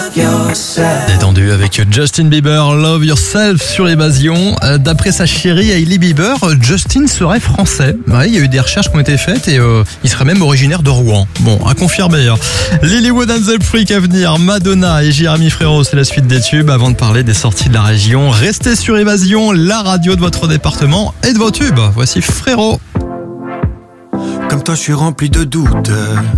Détendu avec Justin Bieber, Love Yourself sur Évasion. D'après sa chérie Hailey Bieber, Justin serait français. Ouais, il y a eu des recherches qui ont été faites et il serait même originaire de Rouen. Bon, à confirmer. Lilywood and the Freak à venir, Madonna et Jérémy Frérot, c'est la suite des tubes. Avant de parler des sorties de la région, restez sur Évasion, la radio de votre département et de vos tubes. Voici Frérot. Comme toi, je suis rempli de doutes.